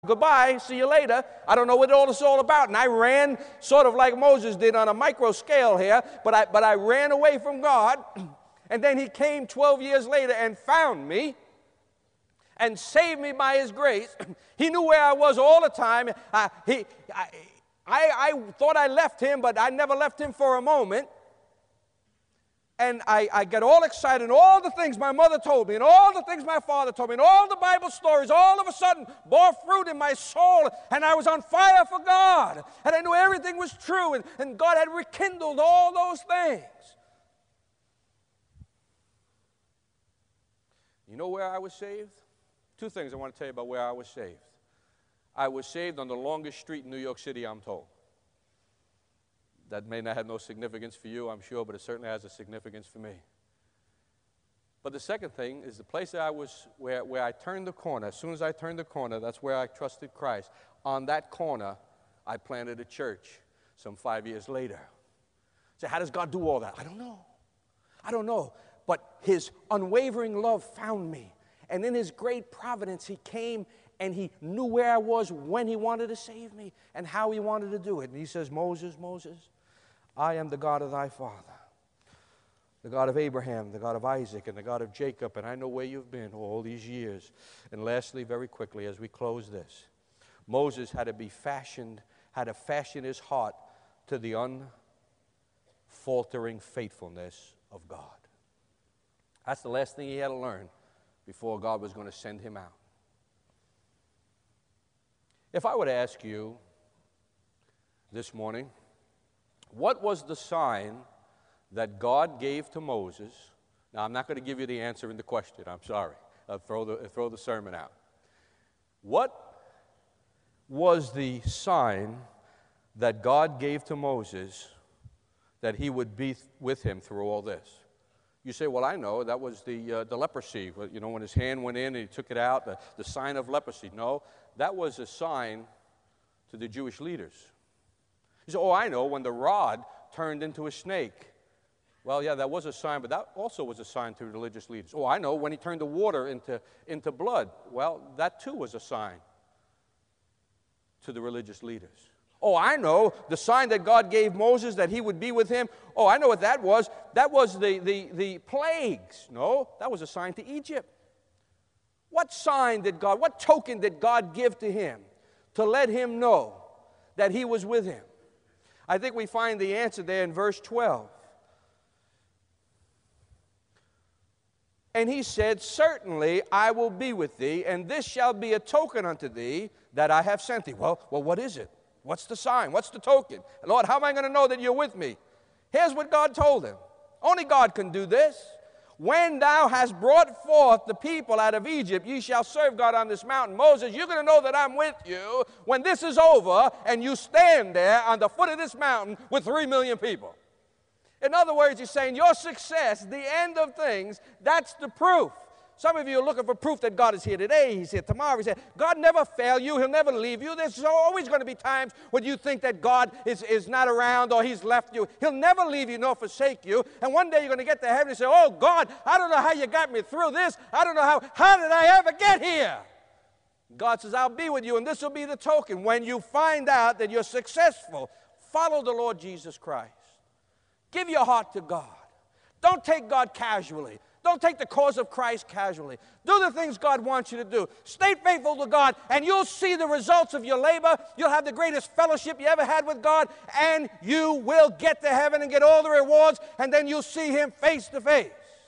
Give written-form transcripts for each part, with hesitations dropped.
Goodbye, see you later. I don't know what all this is all about. And I ran sort of like Moses did on a micro scale here, but I ran away from God. And then he came 12 years later and found me and saved me by his grace. He knew where I was all the time. I thought I left him, but I never left him for a moment. And I get all excited, and all the things my mother told me, and all the things my father told me, and all the Bible stories, all of a sudden bore fruit in my soul, and I was on fire for God. And I knew everything was true, and God had rekindled all those things. You know where I was saved? Two things I want to tell you about where I was saved. I was saved on the longest street in New York City, I'm told. That may not have no significance for you, I'm sure, but it certainly has a significance for me. But the second thing is the place that I was, where I turned the corner. As soon as I turned the corner, that's where I trusted Christ. On that corner, I planted a church some 5 years later. So how does God do all that? I don't know. I don't know. But his unwavering love found me. And in his great providence, he came and he knew where I was, when he wanted to save me, and how he wanted to do it. And he says, Moses, Moses, I am the God of thy father, the God of Abraham, the God of Isaac, and the God of Jacob, and I know where you've been all these years. And lastly, very quickly, as we close this, Moses had to fashion his heart to the unfaltering faithfulness of God. That's the last thing he had to learn before God was going to send him out. If I were to ask you this morning, what was the sign that God gave to Moses? Now, I'm not going to give you the answer in the question. I'm sorry. I'll throw the sermon out. What was the sign that God gave to Moses that he would be with him through all this? You say, well, I know. That was the leprosy. You know, when his hand went in and he took it out, the sign of leprosy. No, that was a sign to the Jewish leaders. You say, oh, I know, when the rod turned into a snake. Well, yeah, that was a sign, but that also was a sign to religious leaders. Oh, I know, when he turned the water into blood. Well, that too was a sign to the religious leaders. Oh, I know, the sign that God gave Moses that he would be with him. Oh, I know what that was. That was the plagues. No, that was a sign to Egypt. What token did God give to him to let him know that he was with him? I think we find the answer there in verse 12. And he said, certainly I will be with thee, and this shall be a token unto thee that I have sent thee. Well, what is it? What's the sign? What's the token? Lord, how am I going to know that you're with me? Here's what God told him. Only God can do this. When thou hast brought forth the people out of Egypt, ye shall serve God on this mountain. Moses, you're going to know that I'm with you when this is over and you stand there on the foot of this mountain with 3 million people. In other words, he's saying your success, the end of things, that's the proof. Some of you are looking for proof that God is here today, he's here tomorrow. He said, God never failed you, he'll never leave you. There's always going to be times when you think that God is not around or he's left you. He'll never leave you nor forsake you. And one day you're going to get to heaven and say, oh God, I don't know how you got me through this. I don't know how did I ever get here? God says, I'll be with you, and this will be the token. When you find out that you're successful, follow the Lord Jesus Christ. Give your heart to God. Don't take God casually. Don't take the cause of Christ casually. Do the things God wants you to do. Stay faithful to God, and you'll see the results of your labor. You'll have the greatest fellowship you ever had with God, and you will get to heaven and get all the rewards, and then you'll see him face to face.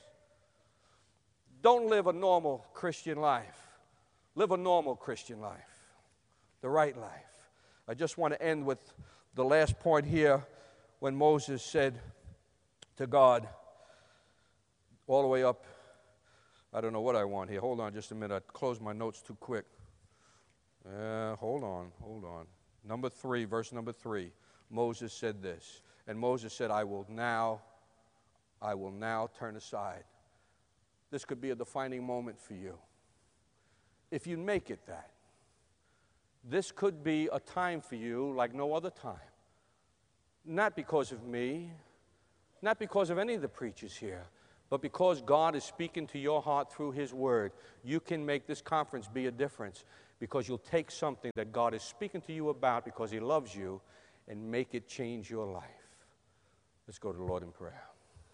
Don't live a normal Christian life. Live a normal Christian life, the right life. I just want to end with the last point here when Moses said to God, all the way up, I don't know what I want here. Hold on just a minute. I closed my notes too quick. Hold on. Number 3, verse number 3. Moses said this. And Moses said, I will now turn aside. This could be a defining moment for you. If you make it that, this could be a time for you like no other time. Not because of me, not because of any of the preachers here, but because God is speaking to your heart through his word. You can make this conference be a difference. because you'll take something that God is speaking to you about because He loves you and make it change your life. Let's go to the Lord in prayer.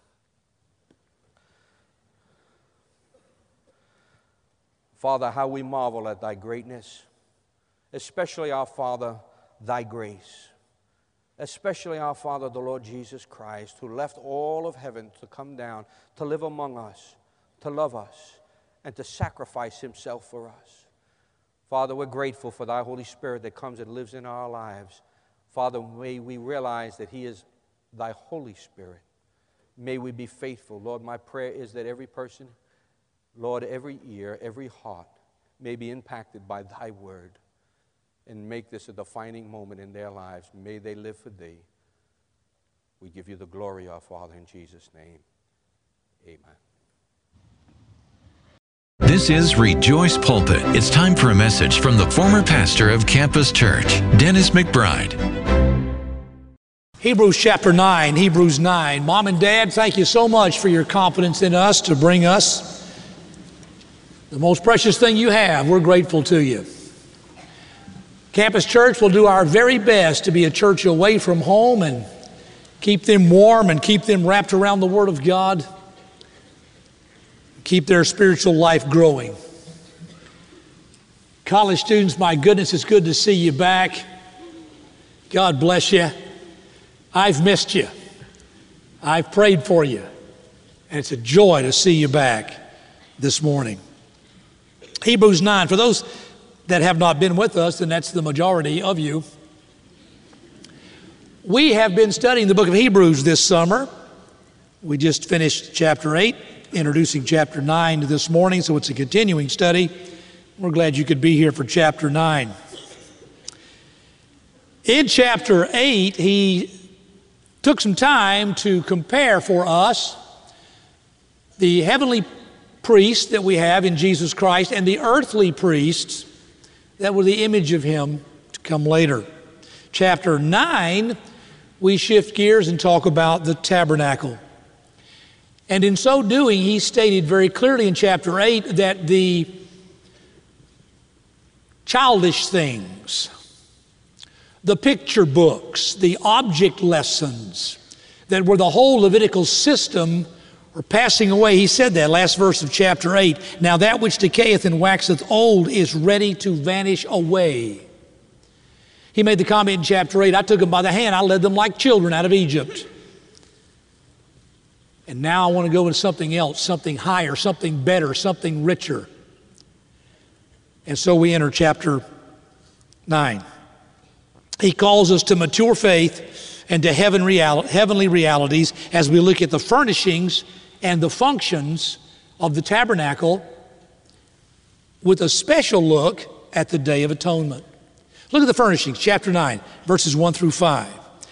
Father, how we marvel at Thy greatness, especially our Father, Thy grace. Especially our Father, the Lord Jesus Christ, who left all of heaven to come down, to live among us, to love us, and to sacrifice Himself for us. Father, we're grateful for Thy Holy Spirit that comes and lives in our lives. Father, may we realize that He is Thy Holy Spirit. May we be faithful. Lord, my prayer is that every person, Lord, every ear, every heart may be impacted by Thy word and make this a defining moment in their lives. May they live for Thee. We give You the glory, our Father, in Jesus' name. Amen. This is Rejoice Pulpit. It's time for a message from the former pastor of Campus Church, Dennis McBride. Hebrews chapter 9, Hebrews 9. Mom and Dad, thank you so much for your confidence in us to bring us the most precious thing you have. We're grateful to you. Campus Church will do our very best to be a church away from home and keep them warm and keep them wrapped around the Word of God. Keep their spiritual life growing. College students, my goodness, it's good to see you back. God bless you. I've missed you. I've prayed for you. And it's a joy to see you back this morning. Hebrews 9, for those that have not been with us, and that's the majority of you, we have been studying the book of Hebrews this summer. We just finished chapter 8, introducing chapter 9 this morning, so it's a continuing study. We're glad you could be here for chapter 9. In chapter 8, he took some time to compare for us the heavenly priest that we have in Jesus Christ and the earthly priests that were the image of Him to come later. Chapter 9, we shift gears and talk about the tabernacle. And in so doing, he stated very clearly in chapter 8 that the childish things, the picture books, the object lessons that were the whole Levitical system are passing away. He said that, last verse of chapter 8. Now that which decayeth and waxeth old is ready to vanish away. He made the comment in chapter 8, I took them by the hand, I led them like children out of Egypt. And now I want to go into something else, something higher, something better, something richer. And so we enter chapter 9. He calls us to mature faith and to heavenly realities as we look at the furnishings and the functions of the tabernacle with a special look at the Day of Atonement. Look at the furnishings, chapter 9, verses 1 through 5.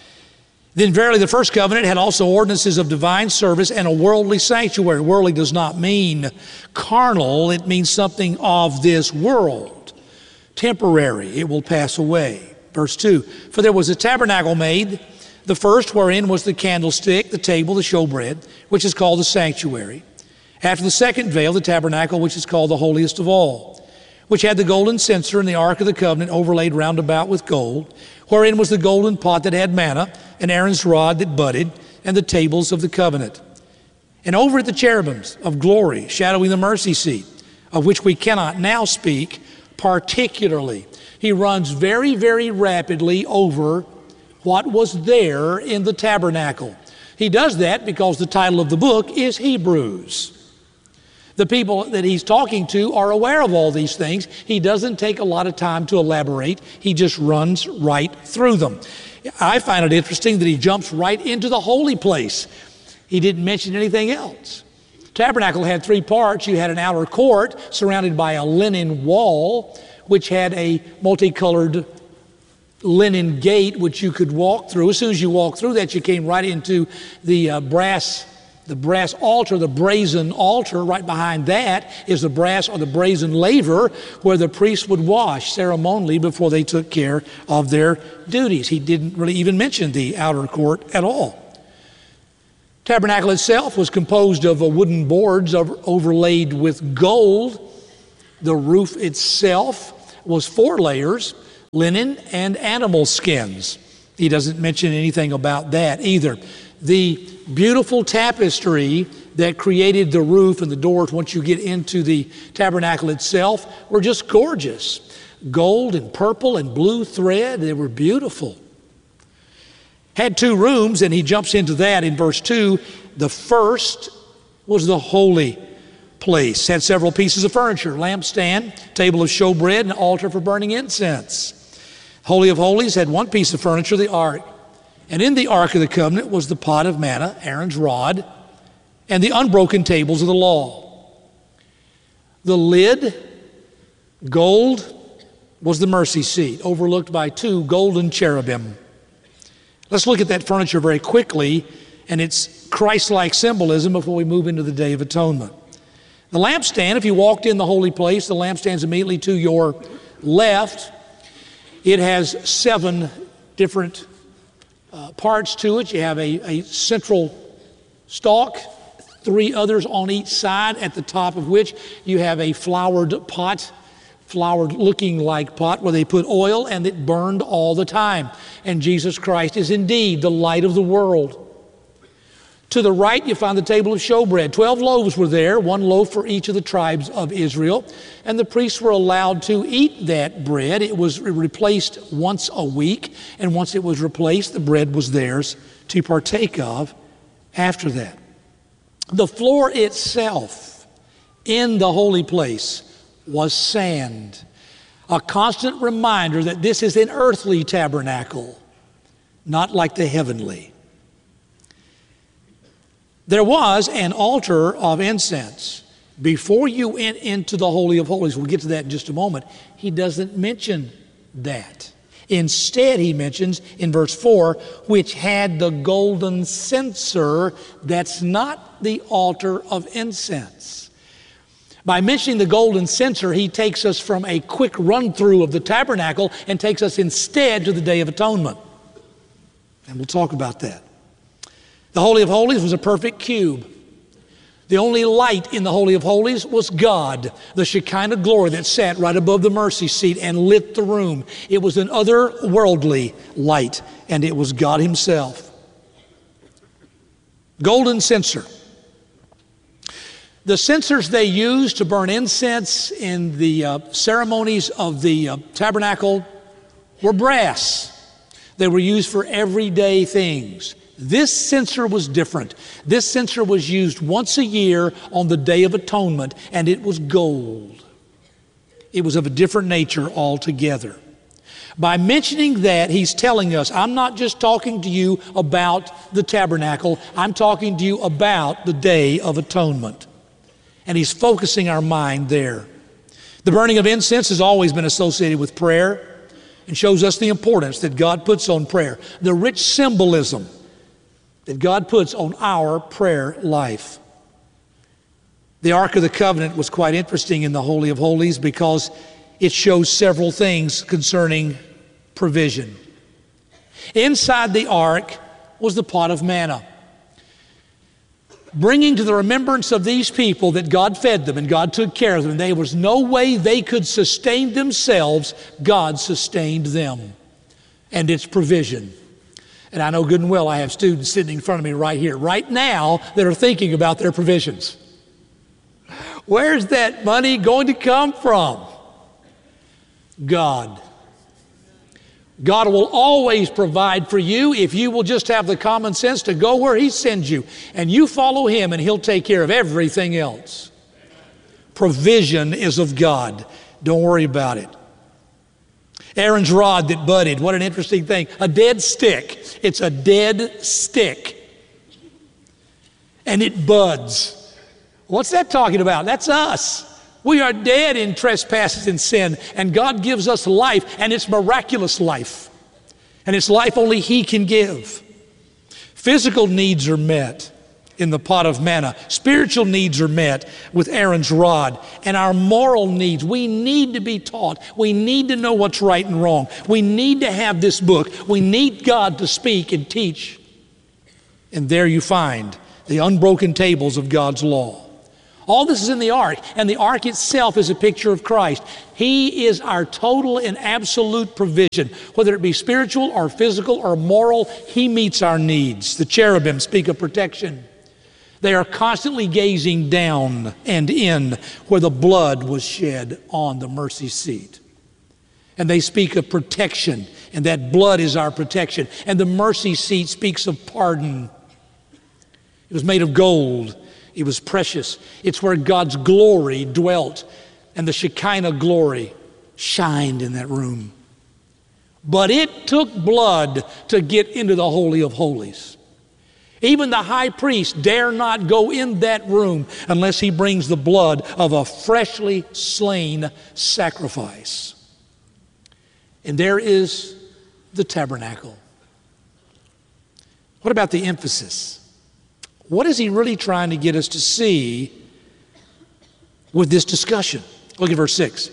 Then verily the first covenant had also ordinances of divine service and a worldly sanctuary. Worldly does not mean carnal. It means something of this world. Temporary. It will pass away. Verse 2, for there was a tabernacle made, the first wherein was the candlestick, the table, the showbread, which is called the sanctuary. After the second veil, the tabernacle, which is called the holiest of all, which had the golden censer and the ark of the covenant overlaid round about with gold, wherein was the golden pot that had manna, and Aaron's rod that budded, and the tables of the covenant. And over it the cherubims of glory, shadowing the mercy seat, of which we cannot now speak particularly. He runs very, very rapidly over what was there in the tabernacle. He does that because the title of the book is Hebrews. The people that he's talking to are aware of all these things. He doesn't take a lot of time to elaborate. He just runs right through them. I find it interesting that he jumps right into the holy place. He didn't mention anything else. Tabernacle had three parts. You had an outer court surrounded by a linen wall, which had a multicolored linen gate which you could walk through. As soon as you walked through that, you came right into the brass altar, the brazen altar. Right behind that is the brass or the brazen laver where the priests would wash ceremonially before they took care of their duties. He didn't really even mention the outer court at all. Tabernacle itself was composed of wooden boards overlaid with gold. The roof itself was 4 layers, linen and animal skins. He doesn't mention anything about that either. The beautiful tapestry that created the roof and the doors once you get into the tabernacle itself were just gorgeous. Gold and purple and blue thread, they were beautiful. Had 2 rooms, and he jumps into that in verse 2. The first was the holy place. Had several pieces of furniture, lampstand, table of showbread, and altar for burning incense. Holy of Holies had 1 piece of furniture, the ark. And in the Ark of the Covenant was the pot of manna, Aaron's rod, and the unbroken tables of the law. The lid, gold, was the mercy seat, overlooked by 2 golden cherubim. Let's look at that furniture very quickly and its Christ-like symbolism before we move into the Day of Atonement. The lampstand, if you walked in the holy place, the lampstand's immediately to your left. It has 7 different parts to it. You have a central stalk, 3 others on each side, at the top of which you have a flowered pot, flowered looking like pot where they put oil and it burned all the time. And Jesus Christ is indeed the light of the world. To the right, you find the table of showbread. 12 loaves were there, 1 loaf for each of the tribes of Israel. And the priests were allowed to eat that bread. It was replaced once a week. And once it was replaced, the bread was theirs to partake of after that. The floor itself in the holy place was sand. A constant reminder that this is an earthly tabernacle, not like the heavenly. There was an altar of incense. Before you went into the Holy of Holies, we'll get to that in just a moment, he doesn't mention that. Instead, he mentions in verse 4, which had the golden censer. That's not the altar of incense. By mentioning the golden censer, he takes us from a quick run-through of the tabernacle and takes us instead to the Day of Atonement. And we'll talk about that. The Holy of Holies was a perfect cube. The only light in the Holy of Holies was God, the Shekinah glory that sat right above the mercy seat and lit the room. It was an otherworldly light, and it was God himself. Golden censer. The censers they used to burn incense in the ceremonies of the tabernacle were brass. They were used for everyday things. This censer was different. This censer was used once a year on the Day of Atonement, and it was gold. It was of a different nature altogether. By mentioning that, he's telling us, I'm not just talking to you about the tabernacle, I'm talking to you about the Day of Atonement. And he's focusing our mind there. The burning of incense has always been associated with prayer and shows us the importance that God puts on prayer, the rich symbolism that God puts on our prayer life. The Ark of the Covenant was quite interesting in the Holy of Holies because it shows several things concerning provision. Inside the Ark was the pot of manna, bringing to the remembrance of these people that God fed them and God took care of them. There was no way they could sustain themselves. God sustained them and its provision. And I know good and well I have students sitting in front of me right here, right now, that are thinking about their provisions. Where's that money going to come from? God. God will always provide for you if you will just have the common sense to go where he sends you. And you follow him and he'll take care of everything else. Provision is of God. Don't worry about it. Aaron's rod that budded, what an interesting thing. A dead stick. It's a dead stick. And it buds. What's that talking about? That's us. We are dead in trespasses and sin, and God gives us life, and it's miraculous life. And it's life only he can give. Physical needs are met in the pot of manna. Spiritual needs are met with Aaron's rod. And our moral needs, we need to be taught. We need to know what's right and wrong. We need to have this book. We need God to speak and teach. And there you find the unbroken tables of God's law. All this is in the ark, and the ark itself is a picture of Christ. He is our total and absolute provision. Whether it be spiritual or physical or moral, He meets our needs. The cherubim speak of protection. They are constantly gazing down and in where the blood was shed on the mercy seat. And they speak of protection, and that blood is our protection. And the mercy seat speaks of pardon. It was made of gold. It was precious. It's where God's glory dwelt, and the Shekinah glory shined in that room. But it took blood to get into the Holy of Holies. Even the high priest dare not go in that room unless he brings the blood of a freshly slain sacrifice. And there is the tabernacle. What about the emphasis? What is he really trying to get us to see with this discussion? Look at verse 6.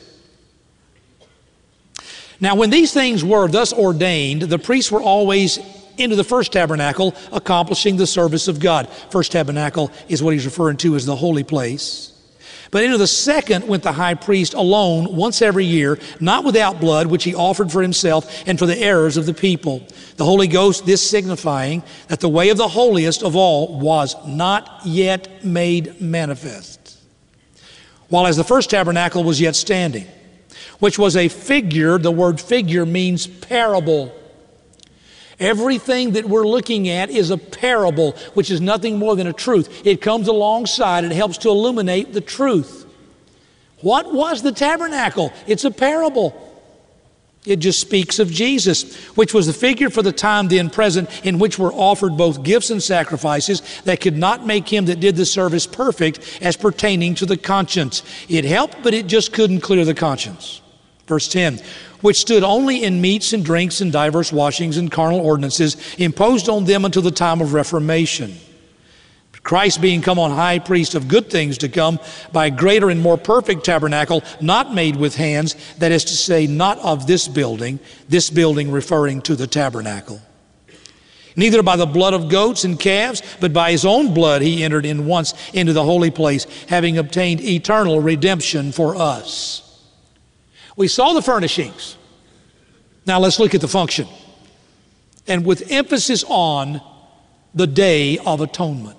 Now, when these things were thus ordained, the priests were always into the first tabernacle, accomplishing the service of God. First tabernacle is what he's referring to as the holy place. But into the second went the high priest alone once every year, not without blood, which he offered for himself and for the errors of the people. The Holy Ghost, this signifying that the way of the holiest of all was not yet made manifest, while as the first tabernacle was yet standing, which was a figure. The word figure means parable. Everything that we're looking at is a parable, which is nothing more than a truth. It comes alongside, it helps to illuminate the truth. What was the tabernacle? It's a parable. It just speaks of Jesus, which was the figure for the time then present, in which were offered both gifts and sacrifices that could not make him that did the service perfect as pertaining to the conscience. It helped, but it just couldn't clear the conscience. Verse 10, which stood only in meats and drinks and divers washings and carnal ordinances imposed on them until the time of Reformation. Christ being come on high priest of good things to come by a greater and more perfect tabernacle, not made with hands, that is to say, not of this building referring to the tabernacle. Neither by the blood of goats and calves, but by his own blood he entered in once into the holy place, having obtained eternal redemption for us. We saw the furnishings. Now let's look at the function. And with emphasis on the Day of Atonement.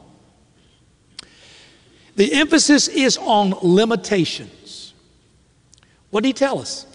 The emphasis is on limitations. What did he tell us?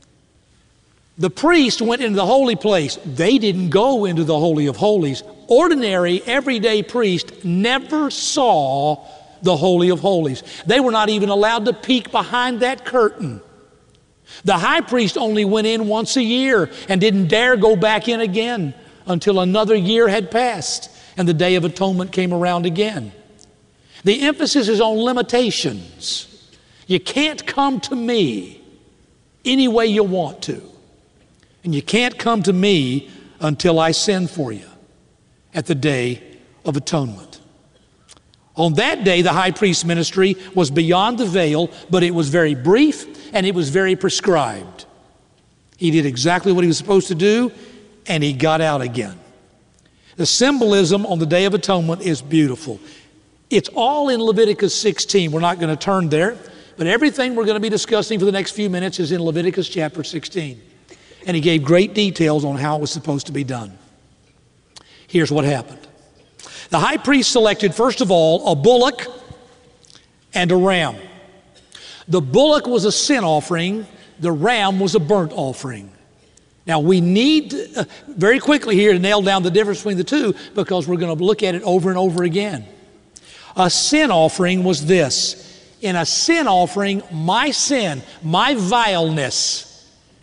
The priest went into the holy place. They didn't go into the Holy of Holies. Ordinary, everyday priest never saw the Holy of Holies. They were not even allowed to peek behind that curtain. The high priest only went in once a year and didn't dare go back in again until another year had passed and the Day of Atonement came around again. The emphasis is on limitations. You can't come to me any way you want to. And you can't come to me until I send for you at the Day of Atonement. On that day, the high priest's ministry was beyond the veil, but it was very brief and it was very prescribed. He did exactly what he was supposed to do, and he got out again. The symbolism on the Day of Atonement is beautiful. It's all in Leviticus 16. We're not going to turn there, but everything we're going to be discussing for the next few minutes is in Leviticus chapter 16. And he gave great details on how it was supposed to be done. Here's what happened. The high priest selected, first of all, a bullock and a ram. The bullock was a sin offering. The ram was a burnt offering. Now, we need very quickly here to nail down the difference between the two, because we're going to look at it over and over again. A sin offering was this. In a sin offering, my sin, my vileness,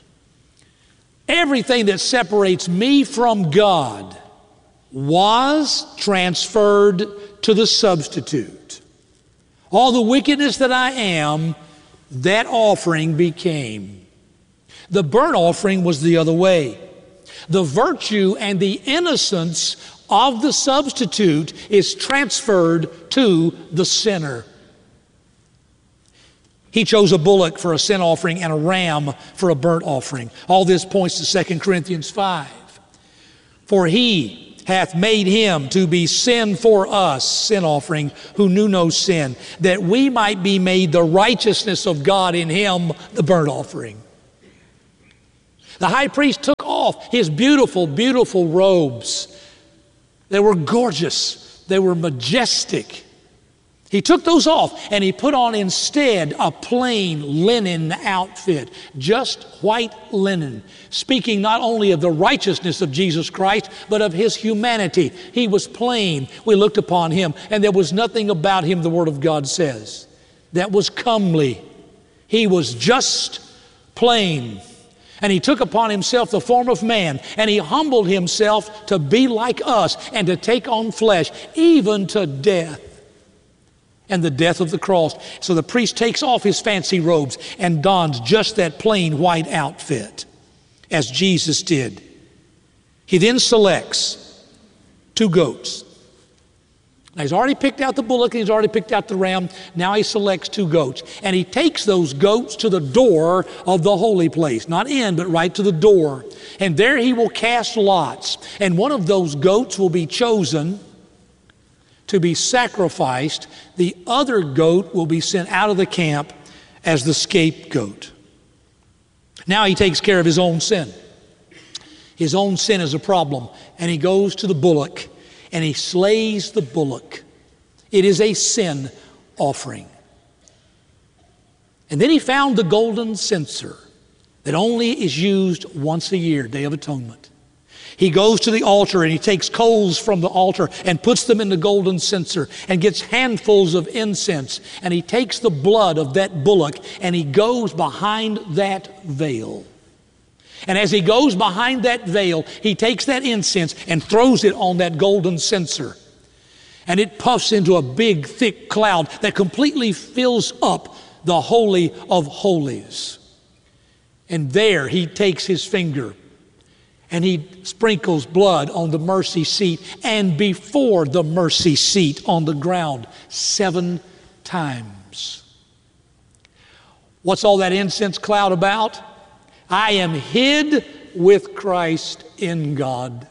everything that separates me from God was transferred to the substitute. All the wickedness that I am, that offering became. The burnt offering was the other way. The virtue and the innocence of the substitute is transferred to the sinner. He chose a bullock for a sin offering and a ram for a burnt offering. All this points to 2 Corinthians 5. For he hath made him to be sin for us, sin offering, who knew no sin, that we might be made the righteousness of God in him, the burnt offering. The high priest took off his beautiful, beautiful robes. They were gorgeous. They were majestic. He took those off and he put on instead a plain linen outfit, just white linen, speaking not only of the righteousness of Jesus Christ, but of his humanity. He was plain. We looked upon him, and there was nothing about him, the Word of God says, that was comely. He was just plain. And he took upon himself the form of man, and he humbled himself to be like us and to take on flesh, even to death, and the death of the cross. So the priest takes off his fancy robes and dons just that plain white outfit, as Jesus did. He then selects 2 goats. Now he's already picked out the bullock and he's already picked out the ram. Now he selects 2 goats. And he takes those goats to the door of the holy place. Not in, but right to the door. And there he will cast lots. And one of those goats will be chosen to be sacrificed. The other goat will be sent out of the camp as the scapegoat. Now he takes care of his own sin. His own sin is a problem. And he goes to the bullock and he slays the bullock. It is a sin offering. And then he found the golden censer that only is used once a year, Day of Atonement. He goes to the altar and he takes coals from the altar and puts them in the golden censer and gets handfuls of incense, and he takes the blood of that bullock and he goes behind that veil. And as he goes behind that veil, he takes that incense and throws it on that golden censer. And it puffs into a big, thick cloud that completely fills up the Holy of Holies. And there he takes his finger and he sprinkles blood on the mercy seat and before the mercy seat on the ground 7 times. What's all that incense cloud about? I am hid with Christ in God.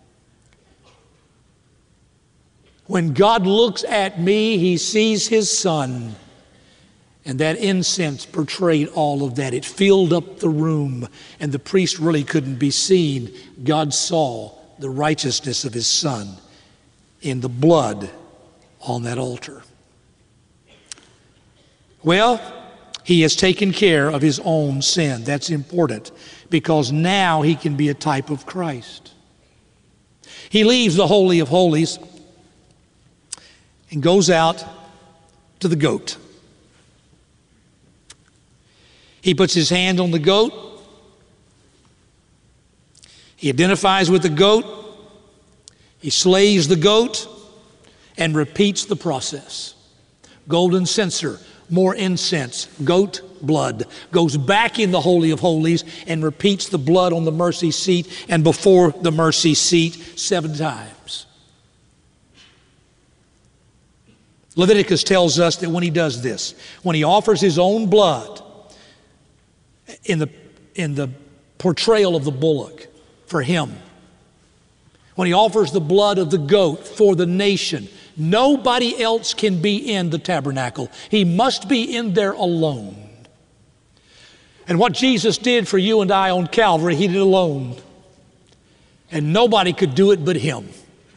When God looks at me, he sees his Son. And that incense portrayed all of that. It filled up the room, and the priest really couldn't be seen. God saw the righteousness of his Son in the blood on that altar. Well, he has taken care of his own sin. That's important, because now he can be a type of Christ. He leaves the Holy of Holies and goes out to the goat. He puts his hand on the goat. He identifies with the goat. He slays the goat and repeats the process. Golden censer, more incense, goat blood, goes back in the Holy of Holies and repeats the blood on the mercy seat and before the mercy seat 7 times. Leviticus tells us that when he does this, when he offers his own blood in the portrayal of the bullock for him, when he offers the blood of the goat for the nation, nobody else can be in the tabernacle. He must be in there alone. And what Jesus did for you and I on Calvary, he did alone. And nobody could do it but him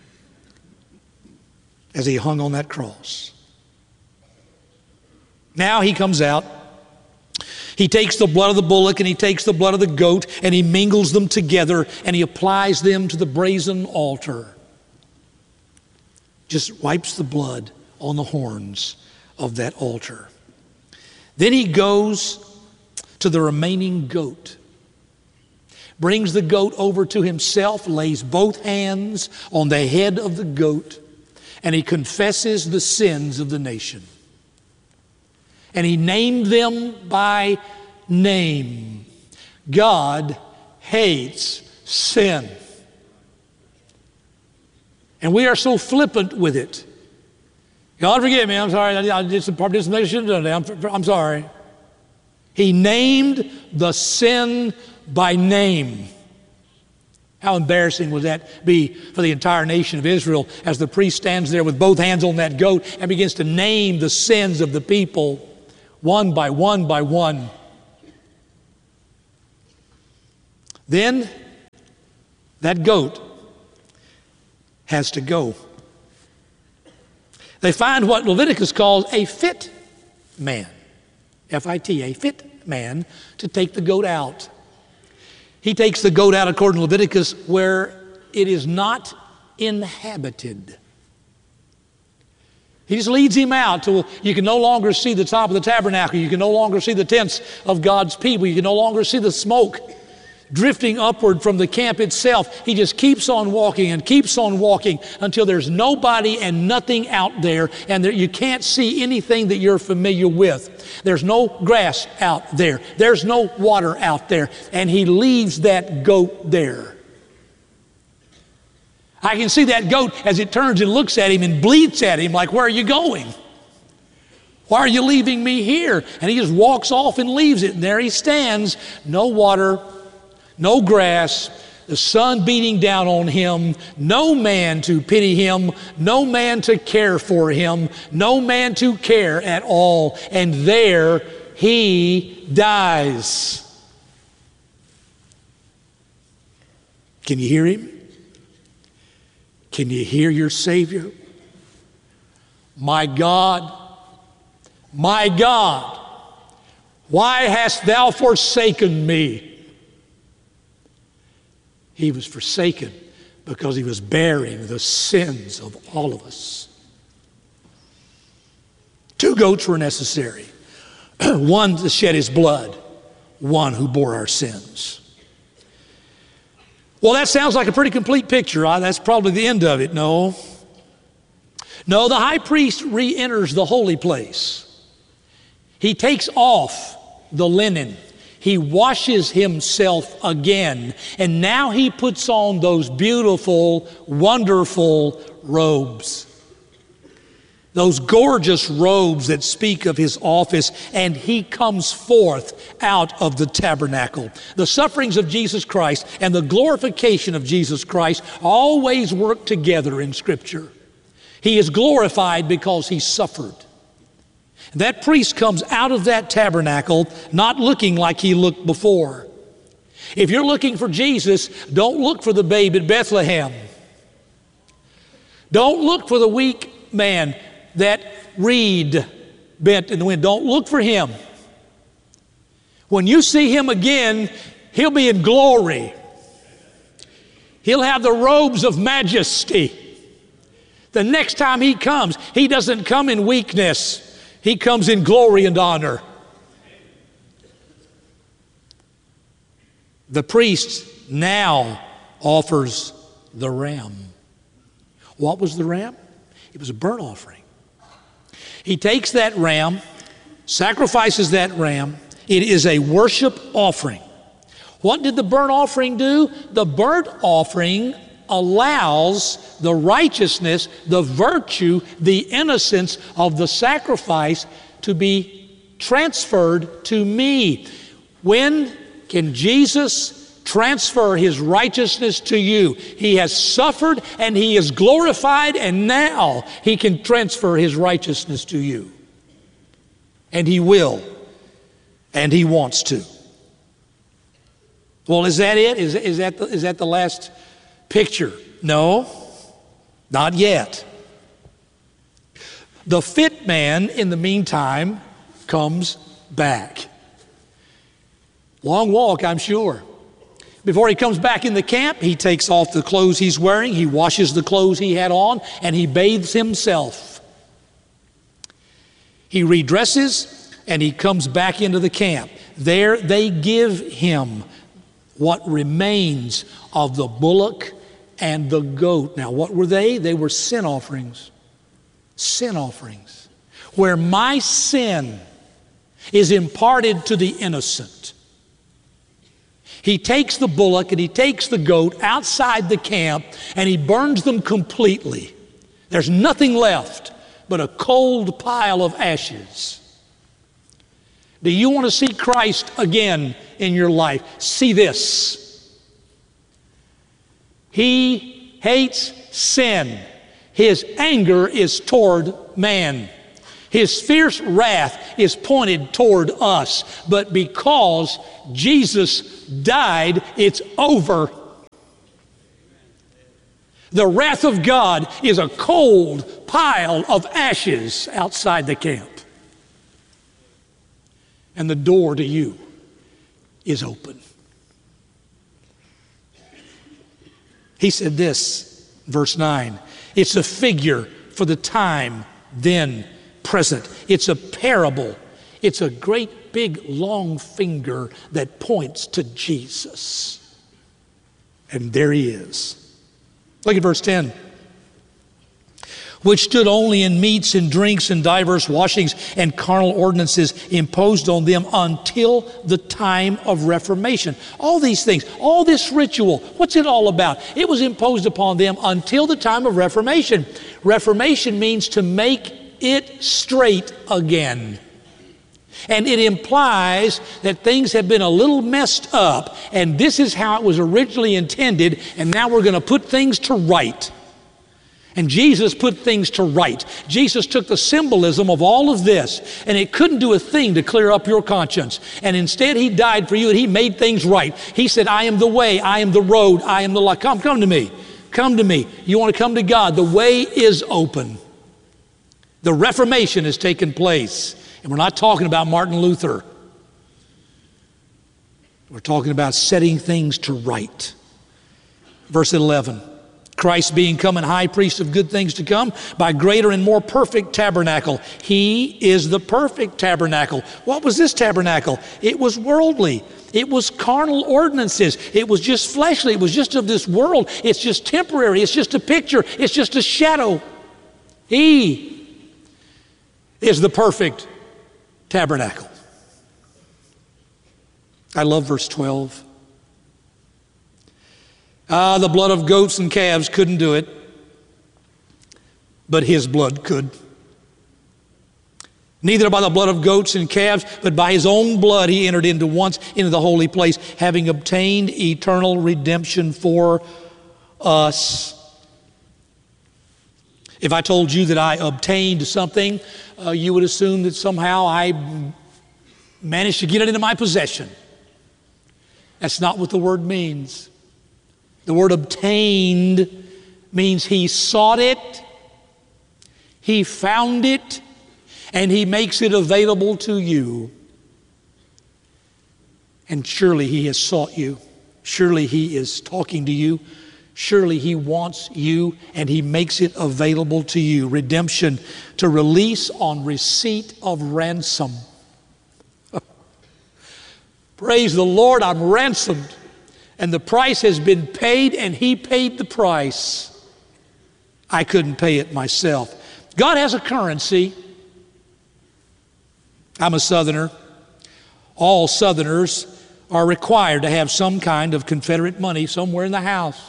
as he hung on that cross. Now he comes out. He takes the blood of the bullock and he takes the blood of the goat and he mingles them together and he applies them to the brazen altar. Just wipes the blood on the horns of that altar. Then he goes to the remaining goat, brings the goat over to himself, lays both hands on the head of the goat, and he confesses the sins of the nation. And he named them by name. God hates sin. And we are so flippant with it. God forgive me, I'm sorry, I did some things I shouldn't have done. I'm sorry. He named the sin by name. How embarrassing would that be for the entire nation of Israel as the priest stands there with both hands on that goat and begins to name the sins of the people one by one by one. Then that goat has to go. They find what Leviticus calls a fit man, F-I-T, a fit man, to take the goat out. He takes the goat out, according to Leviticus, where it is not inhabited. He just leads him out till you can no longer see the top of the tabernacle. You can no longer see the tents of God's people. You can no longer see the smoke drifting upward from the camp itself. He just keeps on walking and keeps on walking until there's nobody and nothing out there, and you can't see anything that you're familiar with. There's no grass out there. There's no water out there, and he leaves that goat there. I can see that goat as it turns and looks at him and bleats at him like, "Where are you going? Why are you leaving me here?" And he just walks off and leaves it, and there he stands, no water, no grass, the sun beating down on him, no man to pity him, no man to care for him, no man to care at all. And there he dies. Can you hear him? Can you hear your Savior? My God, why hast thou forsaken me? He was forsaken because he was bearing the sins of all of us. 2 goats were necessary. One to shed his blood, one who bore our sins. Well, that sounds like a pretty complete picture. That's probably the end of it. No, the high priest re-enters the holy place. He takes off the linen. He washes himself again, and now he puts on those beautiful, wonderful robes. Those gorgeous robes that speak of his office, and he comes forth out of the tabernacle. The sufferings of Jesus Christ and the glorification of Jesus Christ always work together in Scripture. He is glorified because he suffered. That priest comes out of that tabernacle not looking like he looked before. If you're looking for Jesus, don't look for the babe at Bethlehem. Don't look for the weak man that reed bent in the wind. Don't look for him. When you see him again, he'll be in glory. He'll have the robes of majesty. The next time he comes, he doesn't come in weakness. He comes in glory and honor. The priest now offers the ram. What was the ram? It was a burnt offering. He takes that ram, sacrifices that ram. It is a worship offering. What did the burnt offering do? The burnt offering allows the righteousness, the virtue, the innocence of the sacrifice to be transferred to me. When can Jesus transfer his righteousness to you? He has suffered and he is glorified, and now he can transfer his righteousness to you. And he will, and he wants to. Well, is that it? Is that the last picture? No, not yet. The fit man, in the meantime, comes back. Long walk, I'm sure. Before he comes back in the camp, he takes off the clothes he's wearing, he washes the clothes he had on, and he bathes himself. He redresses, and he comes back into the camp. There they give him what remains of the bullock and the goat. Now, what were they? They were sin offerings. Sin offerings. Where my sin is imparted to the innocent. He takes the bullock and he takes the goat outside the camp and he burns them completely. There's nothing left but a cold pile of ashes. Do you want to see Christ again in your life? See this. He hates sin. His anger is toward man. His fierce wrath is pointed toward us. But because Jesus died, it's over. The wrath of God is a cold pile of ashes outside the camp. And the door to you is open. He said this, verse 9, it's a figure for the time then present. It's a parable. It's a great big long finger that points to Jesus. And there he is. Look at verse 10. Which stood only in meats and drinks and diverse washings and carnal ordinances imposed on them until the time of Reformation. All these things, all this ritual, what's it all about? It was imposed upon them until the time of Reformation. Reformation means to make it straight again. And it implies that things have been a little messed up, and this is how it was originally intended, and now we're going to put things to right. And Jesus put things to right. Jesus took the symbolism of all of this, and it couldn't do a thing to clear up your conscience. And instead, he died for you, and he made things right. He said, I am the way, I am the road, I am the life. Come to me. Come to me. You want to come to God. The way is open. The Reformation has taken place. And we're not talking about Martin Luther. We're talking about setting things to right. Verse 11. Christ being come and high priest of good things to come by greater and more perfect tabernacle. He is the perfect tabernacle. What was this tabernacle? It was worldly. It was carnal ordinances. It was just fleshly. It was just of this world. It's just temporary. It's just a picture. It's just a shadow. He is the perfect tabernacle. I love verse 12. The blood of goats and calves couldn't do it, but his blood could. Neither by the blood of goats and calves, but by his own blood he entered once into the holy place, having obtained eternal redemption for us. If I told you that I obtained something, you would assume that somehow I managed to get it into my possession. That's not what the word means. The word obtained means he sought it, he found it, and he makes it available to you. And surely he has sought you. Surely he is talking to you. Surely he wants you, and he makes it available to you. Redemption, to release on receipt of ransom. Praise the Lord, I'm ransomed. And the price has been paid, and he paid the price. I couldn't pay it myself. God has a currency. I'm a Southerner. All Southerners are required to have some kind of Confederate money somewhere in the house,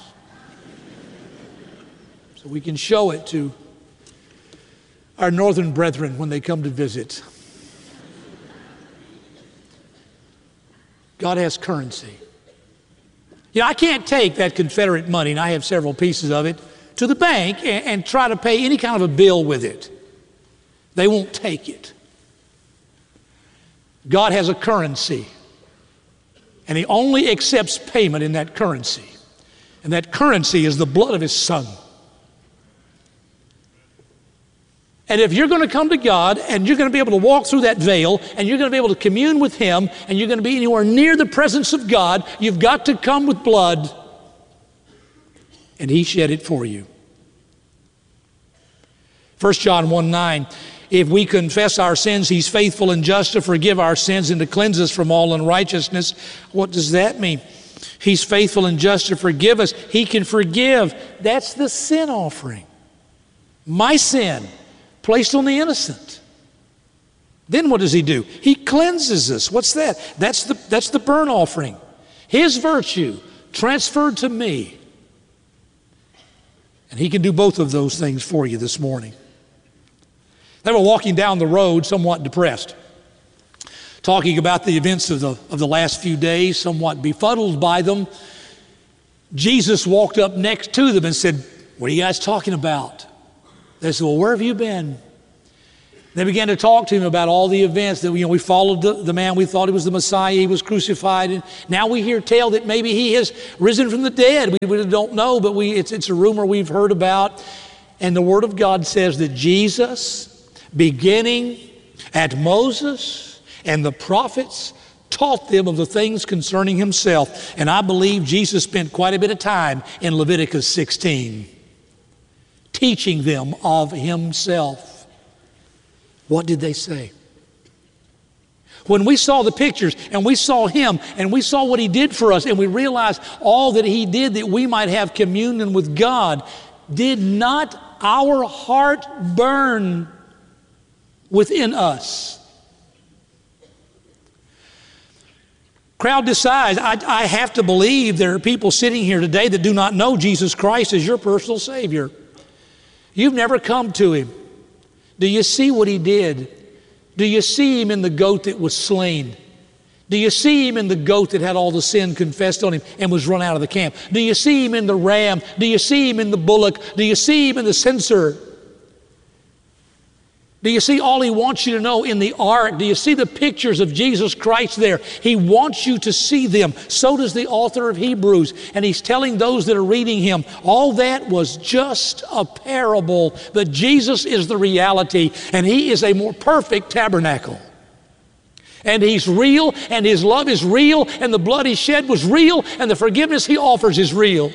so we can show it to our northern brethren when they come to visit. God has currency. You know, I can't take that Confederate money, and I have several pieces of it, to the bank and try to pay any kind of a bill with it. They won't take it. God has a currency, and he only accepts payment in that currency. And that currency is the blood of his Son. And if you're going to come to God and you're going to be able to walk through that veil and you're going to be able to commune with him and you're going to be anywhere near the presence of God, you've got to come with blood. And he shed it for you. 1 John 1:9, if we confess our sins, he's faithful and just to forgive our sins and to cleanse us from all unrighteousness. What does that mean? He's faithful and just to forgive us. He can forgive. That's the sin offering. My sin placed on the innocent. Then what does he do? He cleanses us. What's that? That's the burnt offering. His virtue transferred to me. And he can do both of those things for you this morning. They were walking down the road somewhat depressed, talking about the events of the last few days, somewhat befuddled by them. Jesus walked up next to them and said, "What are you guys talking about?" They said, "Well, where have you been?" They began to talk to him about all the events that we followed the man. We thought he was the Messiah. He was crucified. And now we hear tell that maybe he has risen from the dead. We really don't know, but it's a rumor we've heard about. And the Word of God says that Jesus, beginning at Moses and the prophets, taught them of the things concerning himself. And I believe Jesus spent quite a bit of time in Leviticus 16, teaching them of himself. What did they say? When we saw the pictures and we saw him and we saw what he did for us and we realized all that he did that we might have communion with God, did not our heart burn within us? Crowd decides. I have to believe there are people sitting here today that do not know Jesus Christ as your personal Savior. You've never come to him. Do you see what he did? Do you see him in the goat that was slain? Do you see him in the goat that had all the sin confessed on him and was run out of the camp? Do you see him in the ram? Do you see him in the bullock? Do you see him in the censer? Do you see all he wants you to know in the ark? Do you see the pictures of Jesus Christ there? He wants you to see them. So does the author of Hebrews. And he's telling those that are reading him, all that was just a parable, but Jesus is the reality, and he is a more perfect tabernacle. And he's real, and his love is real, and the blood he shed was real, and the forgiveness he offers is real.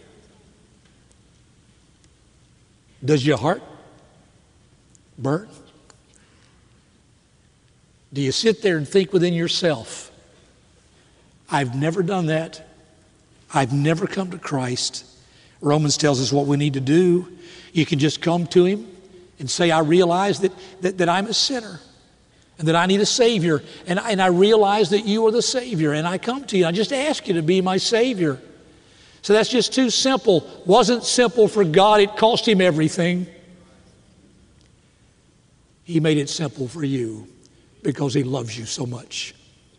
Does your heart burn? Do you sit there and think within yourself, I've never done that. I've never come to Christ. Romans tells us what we need to do. You can just come to him and say, I realize that I'm a sinner and that I need a Savior. And I realize that you are the Savior. And I come to you. I just ask you to be my Savior. So that's just too simple. Wasn't simple for God. It cost him everything. He made it simple for you because he loves you so much.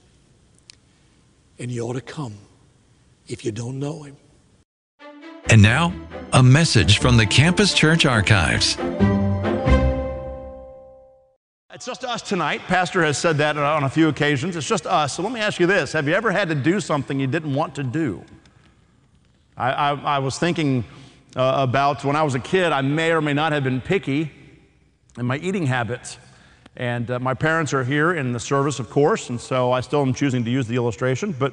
And you ought to come if you don't know him. And now, a message from the Campus Church Archives. It's just us tonight. Pastor has said that on a few occasions. It's just us. So let me ask you this. Have you ever had to do something you didn't want to do? I was thinking about when I was a kid, I may or may not have been picky in my eating habits. And my parents are here in the service, of course, and so I still am choosing to use the illustration. But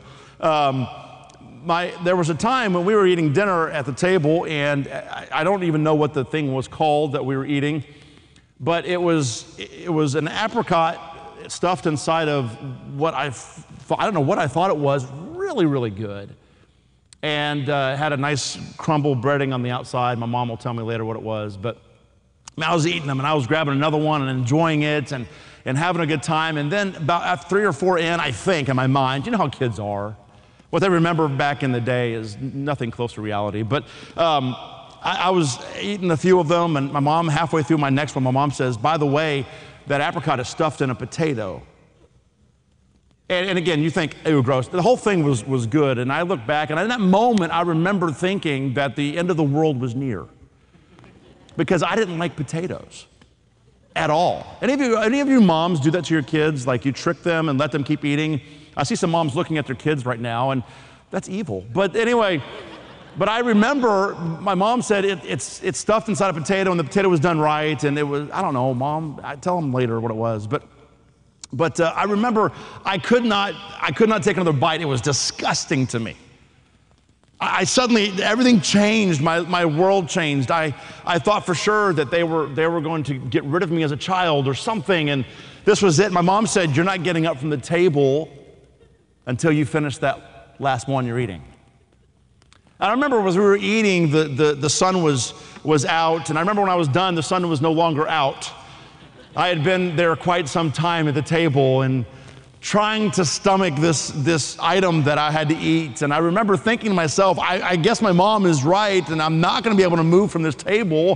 there was a time when we were eating dinner at the table, and I don't even know what the thing was called that we were eating, but it was an apricot stuffed inside of what I don't know what I thought it was, really, really good. And had a nice crumble breading on the outside. My mom will tell me later what it was, but I was eating them, and I was grabbing another one and enjoying it and having a good time. And then about after 3 or 4 in, I think, in my mind, you know how kids are. What they remember back in the day is nothing close to reality. But I was eating a few of them, and my mom, halfway through my next one, my mom says, by the way, that apricot is stuffed in a potato. And again, you think, ew, gross. The whole thing was good. And I look back, and in that moment, I remember thinking that the end of the world was near. Because I didn't like potatoes at all. Any of you moms do that to your kids? Like you trick them and let them keep eating? I see some moms looking at their kids right now, and that's evil. But anyway, but I remember my mom said it's stuffed inside a potato, and the potato was done right, and it was, I don't know, Mom, I tell them later what it was. But I remember I could not take another bite. It was disgusting to me. I suddenly, everything changed. My world changed. I thought for sure that they were going to get rid of me as a child or something, and this was it. My mom said, you're not getting up from the table until you finish that last one you're eating. And I remember as we were eating, the sun was out, and I remember when I was done, the sun was no longer out. I had been there quite some time at the table and trying to stomach this item that I had to eat. And I remember thinking to myself, I guess my mom is right, and I'm not going to be able to move from this table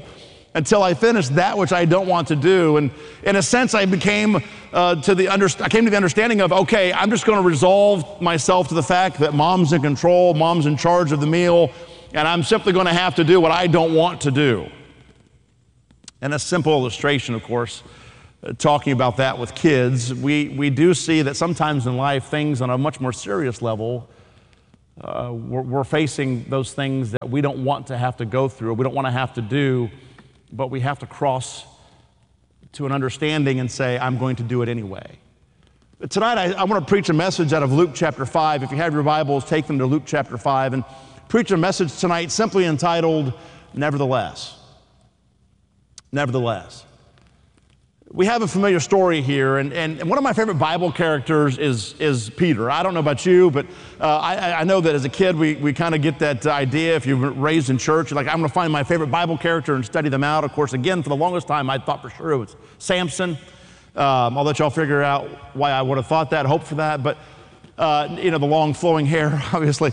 until I finish that which I don't want to do. And in a sense, I came to the understanding of, okay, I'm just going to resolve myself to the fact that mom's in control, mom's in charge of the meal, and I'm simply going to have to do what I don't want to do. And a simple illustration, of course, talking about that with kids, we do see that sometimes in life, things on a much more serious level, we're facing those things that we don't want to have to go through, we don't want to have to do, but we have to cross to an understanding and say, I'm going to do it anyway. But tonight, I want to preach a message out of Luke chapter 5. If you have your Bibles, take them to Luke chapter 5 and preach a message tonight simply entitled, Nevertheless. Nevertheless. We have a familiar story here, and one of my favorite Bible characters is Peter. I don't know about you, but I know that as a kid, we kind of get that idea. If you were raised in church, you're like, I'm going to find my favorite Bible character and study them out. Of course, again, for the longest time, I thought for sure it was Samson. I'll let y'all figure out why I would have thought that, hope for that, but the long flowing hair, obviously.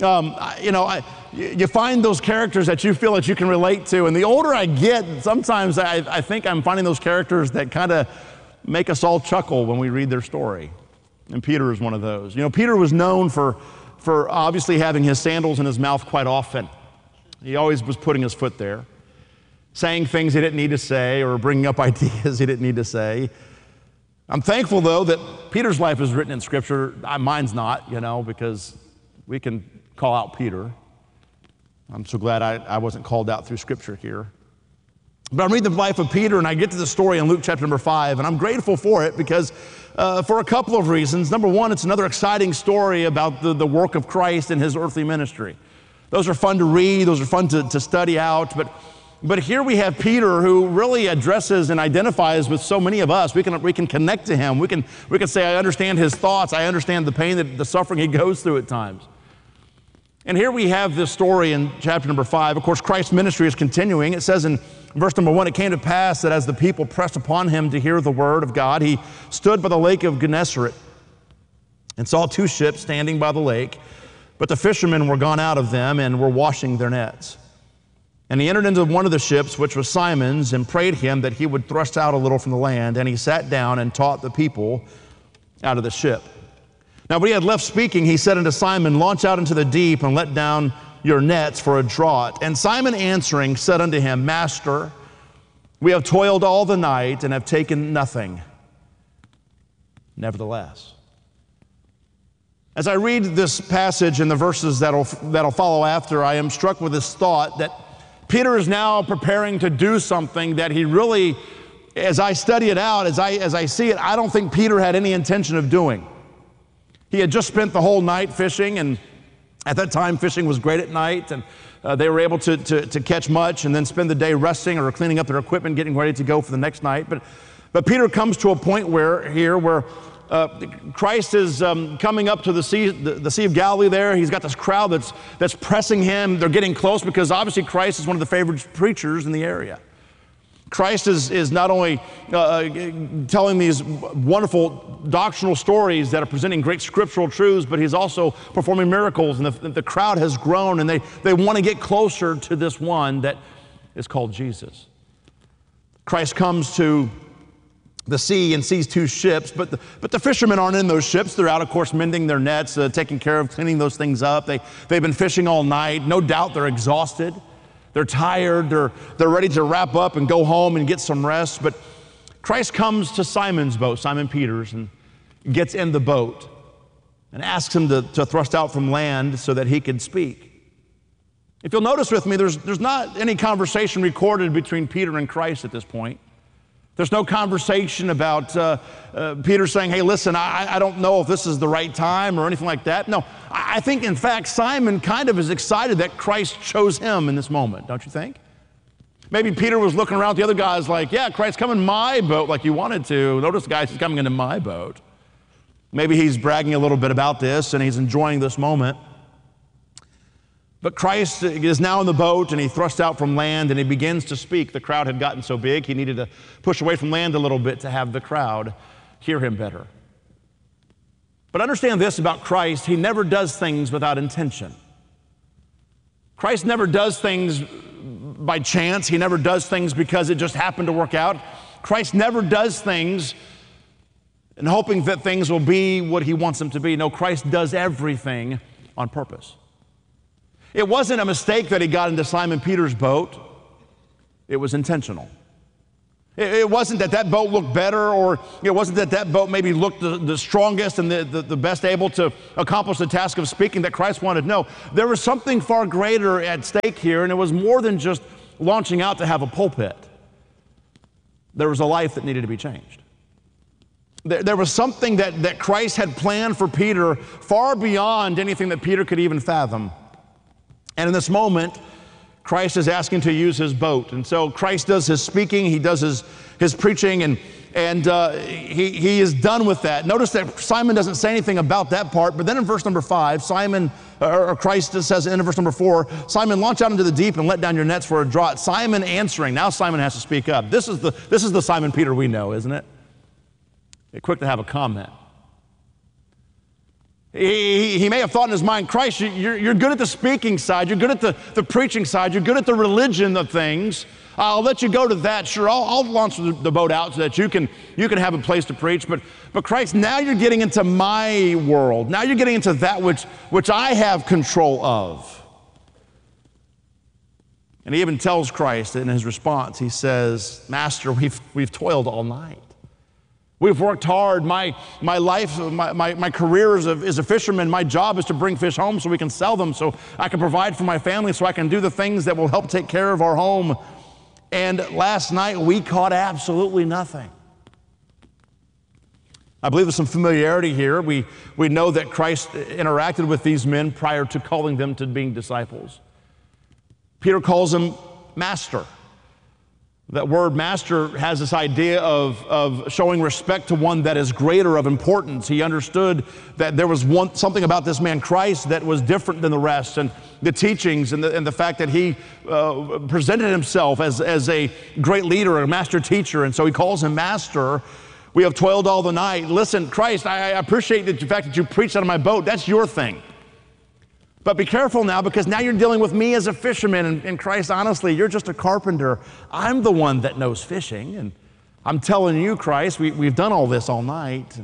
You find those characters that you feel that you can relate to, and the older I get, sometimes I think I'm finding those characters that kind of make us all chuckle when we read their story. And Peter is one of those. Peter was known for obviously having his sandals in his mouth quite often. He always was putting his foot there, saying things he didn't need to say or bringing up ideas he didn't need to say. I'm thankful, though, that Peter's life is written in Scripture. Mine's not, because we can call out Peter. I'm so glad I wasn't called out through Scripture here. But I'm reading the life of Peter, and I get to the story in Luke chapter number 5, and I'm grateful for it because for a couple of reasons. Number one, it's another exciting story about the work of Christ in his earthly ministry. Those are fun to read. Those are fun to study out. But here we have Peter, who really addresses and identifies with so many of us. We can connect to him. We can say, I understand his thoughts. I understand the pain, the suffering he goes through at times. And here we have this story in chapter number 5. Of course, Christ's ministry is continuing. It says in verse number 1, it came to pass that as the people pressed upon him to hear the word of God, he stood by the lake of Gennesaret and saw 2 ships standing by the lake, but the fishermen were gone out of them and were washing their nets. And he entered into one of the ships, which was Simon's, and prayed him that he would thrust out a little from the land. And he sat down and taught the people out of the ship. Now, when he had left speaking, he said unto Simon, Launch out into the deep and let down your nets for a draught. And Simon answering said unto him, Master, we have toiled all the night and have taken nothing. Nevertheless. As I read this passage and the verses that'll follow after, I am struck with this thought that Peter is now preparing to do something that he really, as I study it out, as I see it, I don't think Peter had any intention of doing. He had just spent the whole night fishing, and at that time, fishing was great at night, and they were able to catch much and then spend the day resting or cleaning up their equipment, getting ready to go for the next night. But Peter comes to a point where Christ is coming up to the Sea of Galilee there. He's got this crowd that's pressing him. They're getting close because obviously Christ is one of the favorite preachers in the area. Christ is not only telling these wonderful doctrinal stories that are presenting great scriptural truths, but he's also performing miracles, and the crowd has grown, and they want to get closer to this one that is called Jesus. Christ comes to the sea and sees 2 ships, but the fishermen aren't in those ships. They're out, of course, mending their nets, taking care of cleaning those things up. They've been fishing all night. No doubt they're exhausted. They're tired. They're ready to wrap up and go home and get some rest. But Christ comes to Simon's boat, Simon Peter's, and gets in the boat and asks him to thrust out from land so that he could speak. If you'll notice with me, there's not any conversation recorded between Peter and Christ at this point. There's no conversation about Peter saying, hey, listen, I don't know if this is the right time or anything like that. No, I think, in fact, Simon kind of is excited that Christ chose him in this moment, don't you think? Maybe Peter was looking around at the other guys like, yeah, Christ, come in my boat like you wanted to. Notice, guys, he's coming into my boat. Maybe he's bragging a little bit about this and he's enjoying this moment. But Christ is now in the boat, and he thrusts out from land, and he begins to speak. The crowd had gotten so big, he needed to push away from land a little bit to have the crowd hear him better. But understand this about Christ: he never does things without intention. Christ never does things by chance. He never does things because it just happened to work out. Christ never does things and hoping that things will be what he wants them to be. No, Christ does everything on purpose. It wasn't a mistake that he got into Simon Peter's boat. It was intentional. It wasn't that that boat looked better, or it wasn't that that boat maybe looked the strongest and the best able to accomplish the task of speaking that Christ wanted. No, there was something far greater at stake here, and it was more than just launching out to have a pulpit. There was a life that needed to be changed. There was something that Christ had planned for Peter far beyond anything that Peter could even fathom. And in this moment, Christ is asking to use his boat. And so Christ does his speaking, he does his preaching, and he is done with that. Notice that Simon doesn't say anything about that part, but then in verse number 5, Christ says in verse number 4, Simon, launch out into the deep and let down your nets for a draught. Simon answering, now Simon has to speak up. This is the Simon Peter we know, isn't it? Quick to have a comment. He may have thought in his mind, Christ, you're good at the speaking side, you're good at the preaching side, you're good at the religion of things. I'll let you go to that. Sure, I'll launch the boat out so that you can have a place to preach. But Christ, now you're getting into my world. Now you're getting into that which I have control of. And he even tells Christ in his response, he says, Master, we've toiled all night. We've worked hard. My life, my career is a fisherman. My job is to bring fish home so we can sell them, so I can provide for my family, so I can do the things that will help take care of our home. And last night, we caught absolutely nothing. I believe there's some familiarity here. We know that Christ interacted with these men prior to calling them to being disciples. Peter calls him Master. That word master has this idea of showing respect to one that is greater of importance. He understood that there was something about this man Christ that was different than the rest, and the teachings and the fact that he presented himself as a great leader, a master teacher, and so he calls him Master. We have toiled all the night. Listen, Christ, I appreciate the fact that you preached out of my boat. That's your thing. But be careful now, because now you're dealing with me as a fisherman, and Christ, honestly, you're just a carpenter. I'm the one that knows fishing, and I'm telling you, Christ, we've done all this all night.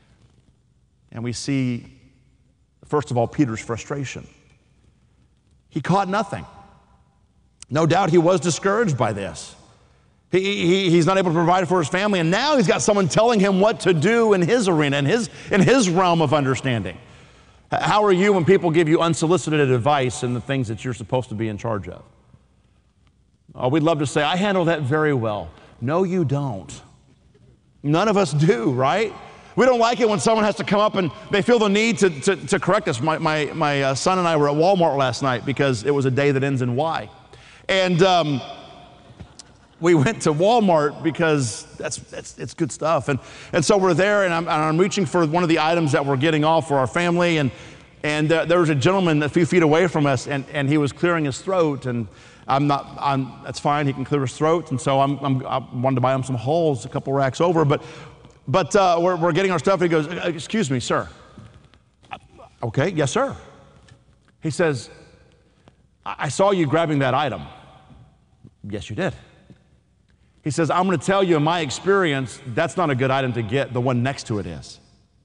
And we see, first of all, Peter's frustration. He caught nothing. No doubt he was discouraged by this. He's not able to provide for his family, and now he's got someone telling him what to do in his arena, in his realm of understanding. How are you when people give you unsolicited advice in the things that you're supposed to be in charge of? Oh, we'd love to say, I handle that very well. No, you don't. None of us do, right? We don't like it when someone has to come up and they feel the need to correct us. My son and I were at Walmart last night because it was a day that ends in Y. And we went to Walmart because it's good stuff. And so we're there, and I'm reaching for one of the items that we're getting off for our family, and there was a gentleman a few feet away from us, and he was clearing his throat, and that's fine, he can clear his throat, and so I wanted to buy him some Halls a couple racks over, but we're getting our stuff, and he goes, excuse me, sir. Okay, yes, sir. He says, I saw you grabbing that item. Yes, you did. He says, I'm going to tell you in my experience, that's not a good item to get. The one next to it is.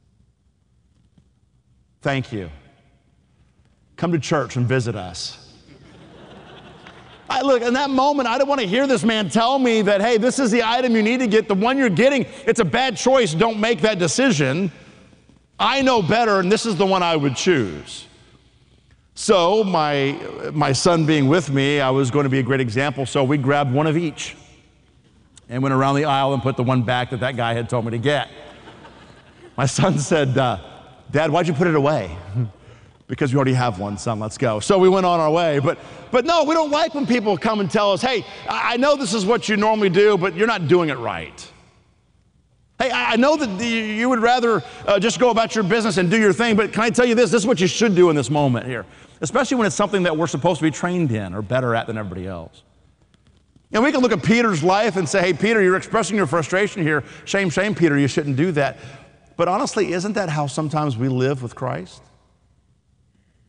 Thank you. Come to church and visit us. Look, in that moment, I don't want to hear this man tell me that, hey, this is the item you need to get. The one you're getting, it's a bad choice. Don't make that decision. I know better, and this is the one I would choose. So my son being with me, I was going to be a great example, so we grabbed one of each and went around the aisle and put the one back that guy had told me to get. My son said, Dad, why'd you put it away? Because we already have one, son, let's go. So we went on our way. But no, we don't like when people come and tell us, hey, I know this is what you normally do, but you're not doing it right. Hey, I know that you would rather just go about your business and do your thing, but can I tell you this? This is what you should do in this moment here, especially when it's something that we're supposed to be trained in or better at than everybody else. And we can look at Peter's life and say, hey, Peter, you're expressing your frustration here. Shame, shame, Peter, you shouldn't do that. But honestly, isn't that how sometimes we live with Christ?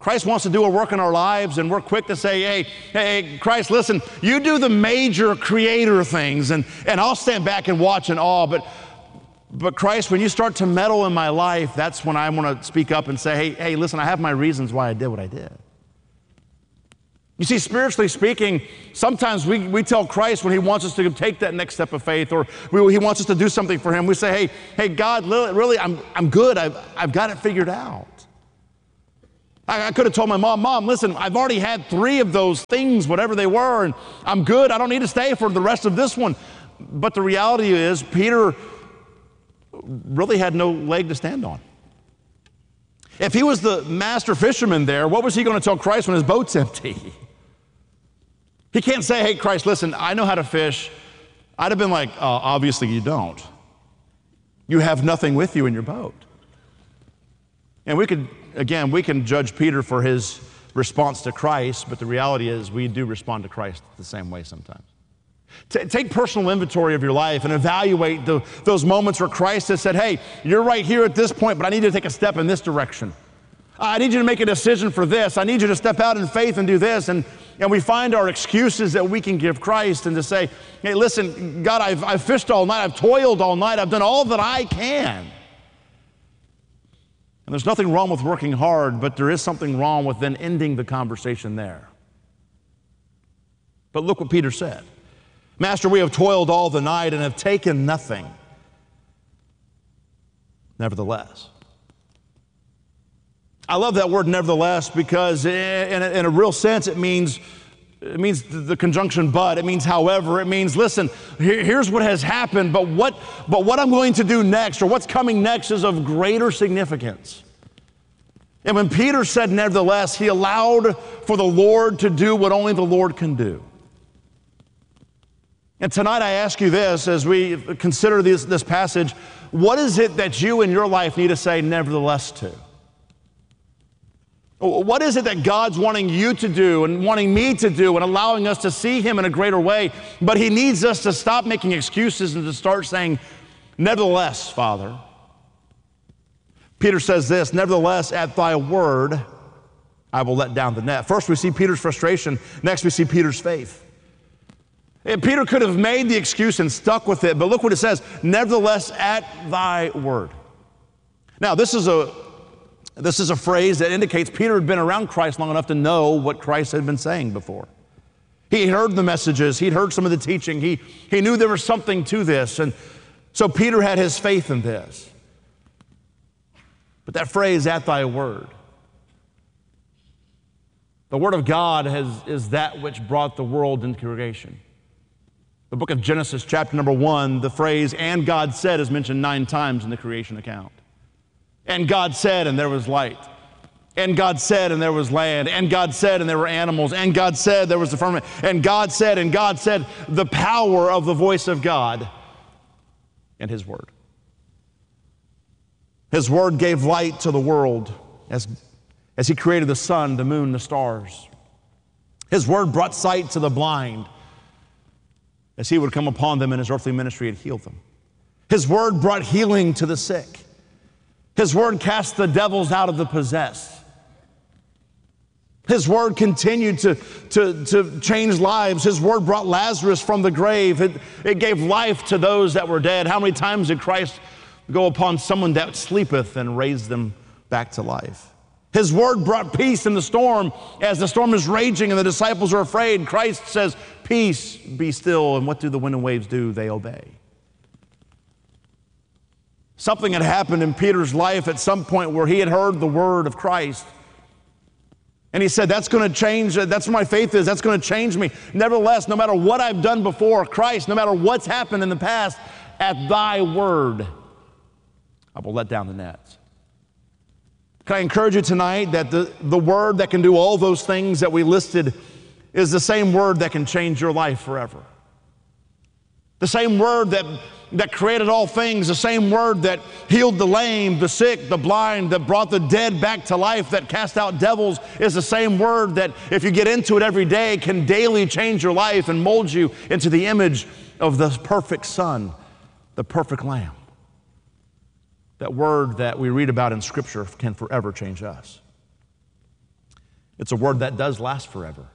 Christ wants to do a work in our lives, and we're quick to say, hey, Christ, listen, you do the major creator things, and I'll stand back and watch in awe. But Christ, when you start to meddle in my life, that's when I want to speak up and say, hey, listen, I have my reasons why I did what I did. You see, spiritually speaking, sometimes we tell Christ when he wants us to take that next step of faith, or he wants us to do something for him, we say, hey, God, really, I'm good. I've got it figured out. I could have told my mom, listen, I've already had 3 of those things, whatever they were, and I'm good. I don't need to stay for the rest of this one. But the reality is, Peter really had no leg to stand on. If he was the master fisherman there, what was he going to tell Christ when his boat's empty? He can't say, hey, Christ, listen, I know how to fish. I'd have been like, obviously you don't. You have nothing with you in your boat. And we can judge Peter for his response to Christ, but the reality is we do respond to Christ the same way sometimes. Take personal inventory of your life and evaluate those moments where Christ has said, hey, you're right here at this point, but I need you to take a step in this direction. I need you to make a decision for this. I need you to step out in faith and do this. And we find our excuses that we can give Christ and to say, hey, listen, God, I've fished all night. I've toiled all night. I've done all that I can. And there's nothing wrong with working hard, but there is something wrong with then ending the conversation there. But look what Peter said. Master, we have toiled all the night and have taken nothing. Nevertheless. I love that word nevertheless because in a real sense it means the conjunction but. It means however. It means, listen, here's what has happened, but what I'm going to do next or what's coming next is of greater significance. And when Peter said nevertheless, he allowed for the Lord to do what only the Lord can do. And tonight I ask you this as we consider this passage, what is it that you in your life need to say nevertheless to? What is it that God's wanting you to do and wanting me to do and allowing us to see him in a greater way, but he needs us to stop making excuses and to start saying, nevertheless, Father. Peter says this, nevertheless, at thy word, I will let down the net. First, we see Peter's frustration. Next, we see Peter's faith. And Peter could have made the excuse and stuck with it, but look what it says, nevertheless, at thy word. Now, this is a phrase that indicates Peter had been around Christ long enough to know what Christ had been saying before. He heard the messages. He'd heard some of the teaching. He knew there was something to this. And so Peter had his faith in this. But that phrase, at thy word, the word of God is that which brought the world into creation. The book of Genesis, chapter number 1, the phrase, and God said, is mentioned 9 times in the creation account. And God said, and there was light. And God said, and there was land. And God said, and there were animals. And God said, there was the firmament. And God said, the power of the voice of God and his word. His word gave light to the world as he created the sun, the moon, the stars. His word brought sight to the blind as he would come upon them in his earthly ministry and heal them. His word brought healing to the sick. His word cast the devils out of the possessed. His word continued to change lives. His word brought Lazarus from the grave. It gave life to those that were dead. How many times did Christ go upon someone that sleepeth and raise them back to life? His word brought peace in the storm. As the storm is raging and the disciples are afraid, Christ says, peace, be still. And what do the wind and waves do? They obey. Something had happened in Peter's life at some point where he had heard the word of Christ. And he said, that's going to change. That's where my faith is. That's going to change me. Nevertheless, no matter what I've done before, Christ, no matter what's happened in the past, at thy word, I will let down the nets. Can I encourage you tonight that the word that can do all those things that we listed is the same word that can change your life forever. The same word that created all things, the same word that healed the lame, the sick, the blind, that brought the dead back to life, that cast out devils, is the same word that, if you get into it every day, can daily change your life and mold you into the image of the perfect Son, the perfect Lamb. That word that we read about in Scripture can forever change us. It's a word that does last forever.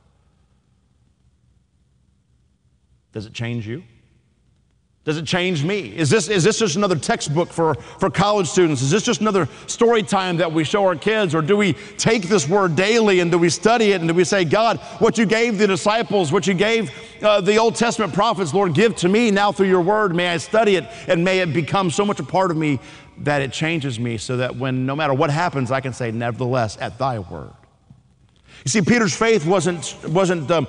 Does it change you? Does it change me? Is this just another textbook for college students? Is this just another story time that we show our kids? Or do we take this word daily and do we study it and do we say, God, what you gave the disciples, what you gave the Old Testament prophets, Lord, give to me now through your word. May I study it and may it become so much a part of me that it changes me so that when no matter what happens, I can say, nevertheless, at thy word. You see, Peter's faith wasn't